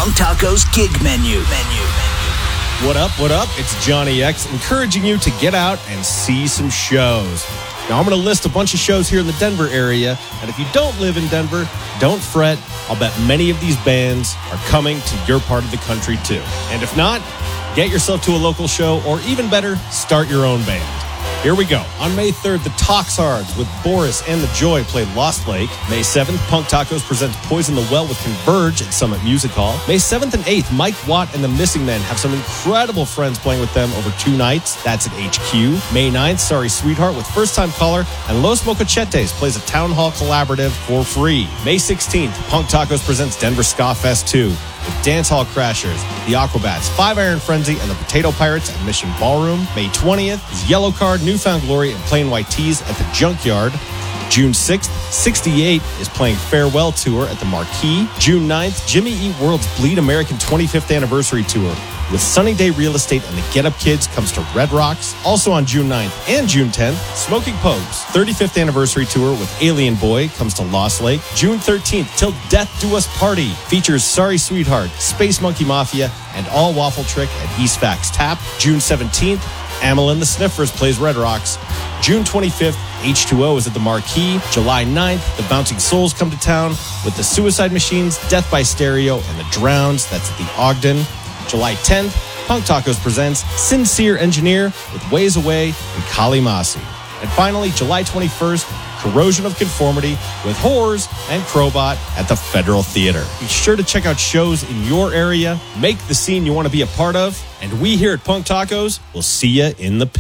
Punk Taco's gig menu. What up, what up? It's Johnny X, encouraging you to get out and see some shows. Now, I'm going to list a bunch of shows here in the Denver area, and if you don't live in Denver, don't fret. I'll bet many of these bands are coming to your part of the country, too. And if not, get yourself to a local show, or even better, start your own band. Here we go. On May 3rd, the Toxhards with Boris and the Joy play Lost Lake. May 7th, Punk Tacos presents Poison the Well with Converge at Summit Music Hall. May 7th and 8th, Mike Watt and the Missing Men have some incredible friends playing with them over 2 nights. That's at HQ. May 9th, Sorry Sweetheart with First Time Caller and Los Mocochetes plays a Town Hall collaborative for free. May 16th, Punk Tacos presents Denver Ska Fest 2. With Dance Hall Crashers, the Aquabats, Five Iron Frenzy, and the Potato Pirates at Mission Ballroom. May 20th is Yellow Card, Newfound Glory, and Plain White Tees at the Junkyard. June 6th, 68 is playing Farewell Tour at the Marquee. June 9th, Jimmy Eat World's Bleed American 25th Anniversary Tour with Sunny Day Real Estate and the Get Up Kids comes to Red Rocks. Also on June 9th and June 10th, Smoking Pogues 35th Anniversary Tour with Alien Boy comes to Lost Lake. June 13th, Till Death Do Us Party features Sorry Sweetheart, Space Monkey Mafia, and All Waffle Trick at East Fax Tap. June 17th, Amel and the Sniffers plays Red Rocks. June 25th, H2O is at the Marquee. July 9th, the Bouncing Souls come to town with the Suicide Machines, Death by Stereo, and the Drowns. That's at the Ogden. July 10th, Punk Tacos presents Sincere Engineer with Ways Away and Kali Masi. And finally, July 21st, Corrosion of Conformity with Whores and Crowbot at the Federal Theater. Be sure to check out shows in your area, make the scene you want to be a part of, and we here at Punk Tacos will see you in the pit.